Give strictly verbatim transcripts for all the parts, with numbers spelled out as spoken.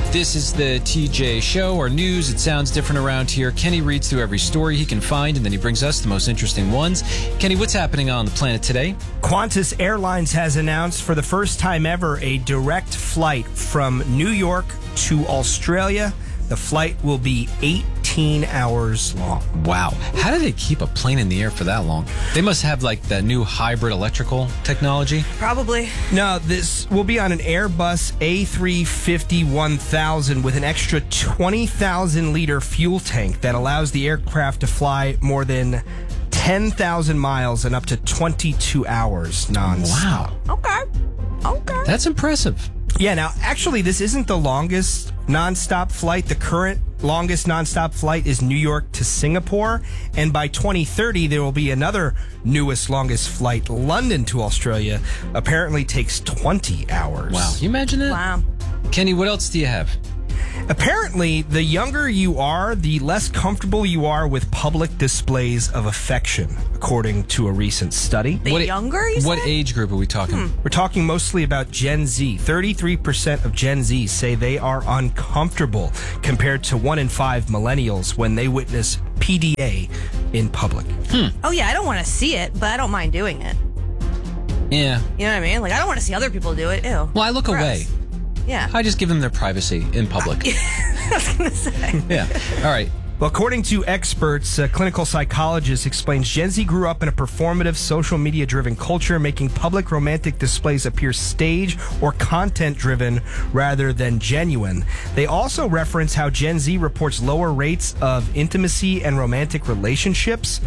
This is the T J Show, our news. It sounds different around here. Kenny reads through every story he can find, and then he brings us the most interesting ones. Kenny, what's happening on the planet today? Qantas Airlines has announced for the first time ever a direct flight from New York to Australia. The flight will be eighteen hours long. Wow. How do they keep a plane in the air for that long? They must have like that new hybrid electrical technology. Probably. No, this will be on an Airbus A three fifty one thousand with an extra twenty thousand liter fuel tank that allows the aircraft to fly more than ten thousand miles in up to twenty-two hours nonstop. Wow. Okay. Okay. That's impressive. Yeah, now, actually, this isn't the longest nonstop flight. The current longest nonstop flight is New York to Singapore. And by twenty thirty, there will be another newest, longest flight, London to Australia. Apparently takes twenty hours. Wow. Can you imagine that? Wow. Kenny, what else do you have? Apparently, the younger you are, the less comfortable you are with public displays of affection, according to a recent study. The what, younger, you What said? age group are we talking? Hmm. We're talking mostly about Gen Z. thirty-three percent of Gen Z say they are uncomfortable compared to one in five millennials when they witness P D A in public. Hmm. Oh, yeah, I don't want to see it, but I don't mind doing it. Yeah. You know what I mean? Like, I don't want to see other people do it. Ew. Well, I look Gross. away. Yeah. I just give them their privacy in public. I was going to say. Yeah. All right. Well, according to experts, a clinical psychologist explains Gen Z grew up in a performative, social media-driven culture, making public romantic displays appear staged or content-driven rather than genuine. They also reference how Gen Z reports lower rates of intimacy and romantic relationships,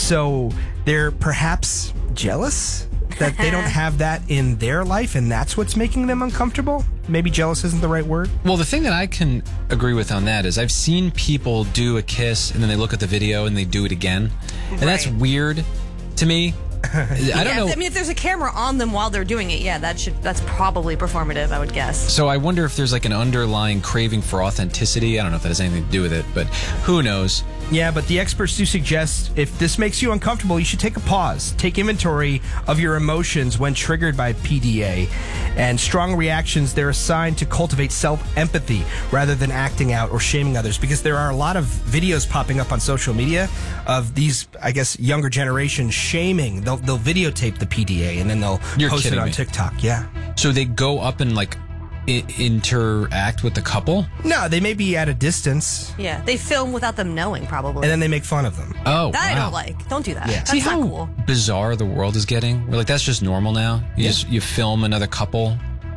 so they're perhaps jealous that they don't have that in their life, and that's what's making them uncomfortable. Maybe jealous isn't the right word. Well, the thing that I can agree with on that is I've seen people do a kiss and then they look at the video and they do it again. And that's Right. weird to me. I don't yeah, know. I mean, if there's a camera on them while they're doing it, yeah, that should that's probably performative, I would guess. So I wonder if there's like an underlying craving for authenticity. I don't know if that has anything to do with it, but who knows? Yeah, but the experts do suggest if this makes you uncomfortable, you should take a pause. Take inventory of your emotions when triggered by P D A. And strong reactions, they're assigned to cultivate self-empathy rather than acting out or shaming others. Because there are a lot of videos popping up on social media of these, I guess, younger generations shaming. They'll, they'll videotape the P D A and then they'll You're post it kidding on me. TikTok. Yeah. So they go up and like I- interact with the couple? No, they may be at a distance Yeah, they film without them knowing, probably. and then they make fun of them. Oh, that I wow. don't like. Don't do that. Yeah. That's See not how cool. bizarre the world is getting? We're like, that's just normal now. You Yeah. just you film another couple.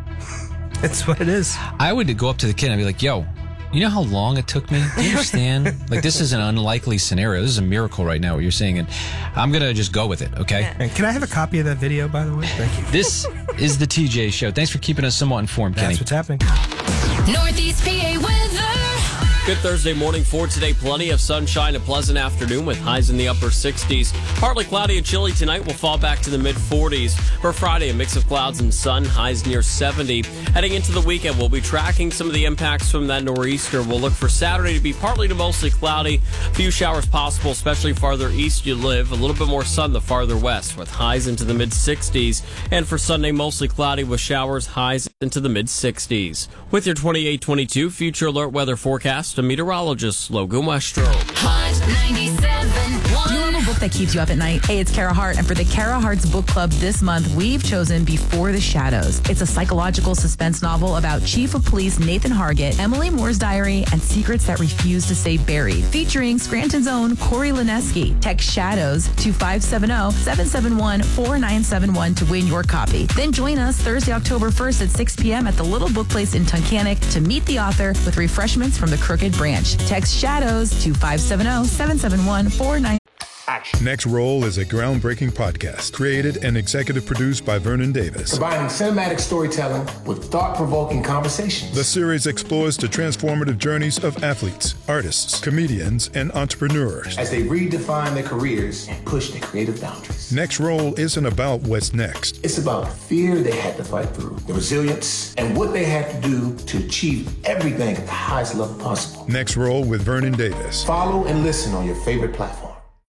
That's what it is. I would go up to the kid and I'd be like, yo, you know how long it took me? Do you understand? Like, this is an unlikely scenario. This is a miracle right now, what you're saying. And I'm going to just go with it, okay? Yeah. And can I have a copy of that video, by the way? Thank you. This is the T J Show. Thanks for keeping us somewhat informed, Kenny. That's what's happening. Northeast P A weather. Good Thursday morning for today. Plenty of sunshine, a pleasant afternoon with highs in the upper sixties. Partly cloudy and chilly tonight. Will fall back to the mid forties. For Friday, a mix of clouds and sun, highs near seventy. Heading into the weekend, we'll be tracking some of the impacts from that nor'easter. We'll look for Saturday to be partly to mostly cloudy. A few showers possible, especially farther east you live. A little bit more sun the farther west with highs into the mid sixties. And for Sunday, mostly cloudy with showers, highs into the mid sixties. With your twenty-eight twenty-two Future Alert weather forecast, a meteorologist, Logan Westro. Hot ninety-seven point one. Do you love a book that keeps you up at night? Hey, it's Kara Hart, and for the Kara Hart's Book Club this month, we've chosen Before the Shadows. It's a psychological suspense novel about Chief of Police Nathan Hargett, Emily Moore's diary, and secrets that refuse to stay buried. Featuring Scranton's own Corey Lineski. Text SHADOWS to five seven zero, seven seven one, four nine seven one to win your copy. Then join us Thursday, October first at six p.m. at the Little Book Place in Tunkhannock to meet the author with refreshments from the Crooked Branch. Text SHADOWS to five seven zero, seven seven one, four nine. Next Roll is a groundbreaking podcast created and executive produced by Vernon Davis. Combining cinematic storytelling with thought-provoking conversations. The series explores the transformative journeys of athletes, artists, comedians, and entrepreneurs. As they redefine their careers and push their creative boundaries. Next Roll isn't about what's next. It's about the fear they had to fight through, the resilience, and what they had to do to achieve everything at the highest level possible. Next Roll with Vernon Davis. Follow and listen on your favorite platform.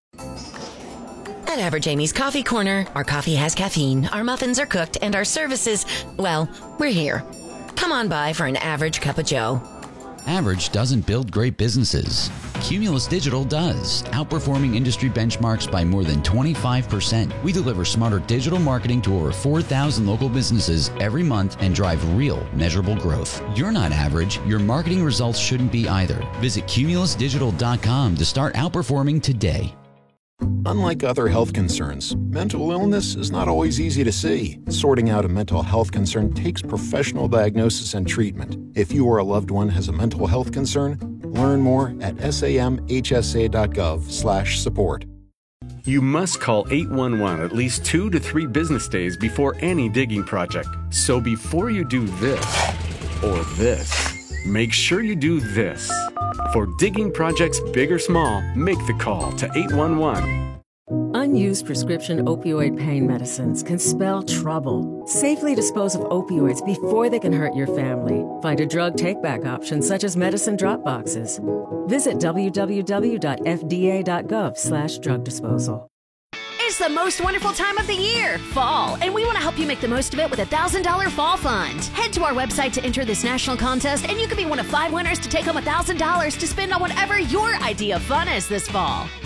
At Average Amy's Coffee Corner, our coffee has caffeine, our muffins are cooked, and our services, well, we're here. Come on by for an average cup of joe. Average doesn't build great businesses. Cumulus Digital does, outperforming industry benchmarks by more than twenty-five percent. We deliver smarter digital marketing to over four thousand local businesses every month and drive real, measurable growth. You're not average. Your marketing results shouldn't be either. Visit cumulus digital dot com to start outperforming today. Unlike other health concerns, mental illness is not always easy to see. Sorting out a mental health concern takes professional diagnosis and treatment. If you or a loved one has a mental health concern, learn more at samhsa.gov slash support. You must call eight one one at least two to three business days before any digging project. So before you do this or this, make sure you do this. For digging projects big or small, make the call to eight one one. Unused prescription opioid pain medicines can spell trouble. Safely dispose of opioids before they can hurt your family. Find a drug take-back option such as medicine drop boxes. Visit w w w dot f d a dot gov slash drug disposal. It's the most wonderful time of the year, fall, and we want to help you make the most of it with a one thousand dollars Fall Fund. Head to our website to enter this national contest, and you could be one of five winners to take home one thousand dollars to spend on whatever your idea of fun is this fall.